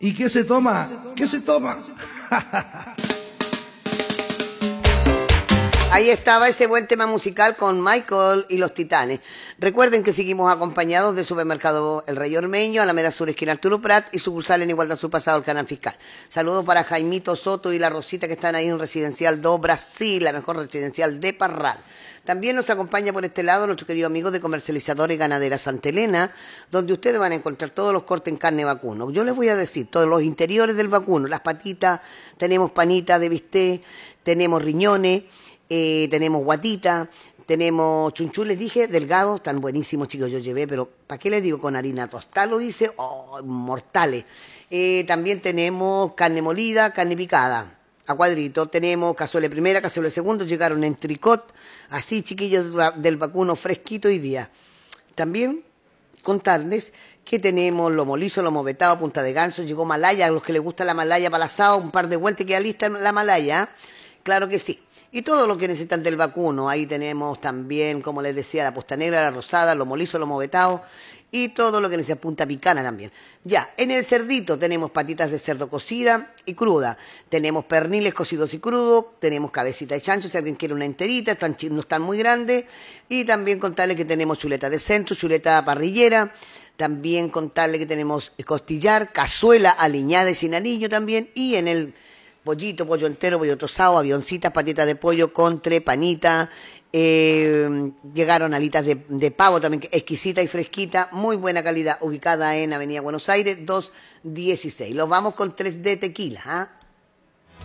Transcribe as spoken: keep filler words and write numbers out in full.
¿Y qué se toma? ¿Qué se toma? Ahí estaba ese buen tema musical con Michael y los Titanes. Recuerden que seguimos acompañados del supermercado El Rey Ormeño, Alameda Sur, esquina Arturo Prat, y sucursal en Igualdad Sur Pasado al Canal Fiscal. Saludos para Jaimito Soto y la Rosita, que están ahí en Residencial do Brasil, la mejor residencial de Parral. También nos acompaña por este lado nuestro querido amigo de Comercializadora y Ganadera Santa Elena, donde ustedes van a encontrar todos los cortes en carne vacuno. Yo les voy a decir, todos los interiores del vacuno, las patitas, tenemos panitas de bistec, tenemos riñones, eh, tenemos guatita, tenemos chunchules, dije, delgados, tan buenísimos, chicos, yo llevé, pero ¿para qué les digo? Con harina tostada lo hice, oh, mortales. Eh, también tenemos carne molida, carne picada, a cuadrito, tenemos cazuela primera, cazuela segundo, llegaron en tricot, así chiquillos del vacuno fresquito hoy día. También contarles que tenemos lomo liso, lomo vetado, punta de ganso, llegó malaya, a los que les gusta la malaya para el asado, un par de vueltas queda lista la malaya, claro que sí. Y todo lo que necesitan del vacuno, ahí tenemos también, como les decía, la posta negra, la rosada, lomo liso, lomo vetado, y todo lo que necesita, punta picana también. Ya, en el cerdito tenemos patitas de cerdo cocida y cruda, tenemos perniles cocidos y crudos, tenemos cabecita de chancho, si alguien quiere una enterita, están, no están muy grandes, y también contarles que tenemos chuleta de centro, chuleta parrillera, también contarles que tenemos costillar, cazuela aliñada y sin anillo también, y en el pollito, pollo entero, pollo trozado, avioncitas, patitas de pollo, contre, panita, eh, llegaron alitas de, de pavo también, exquisita y fresquita, muy buena calidad, ubicada en Avenida Buenos Aires, dos dieciséis. Los vamos con tres D tequila, ¿ah?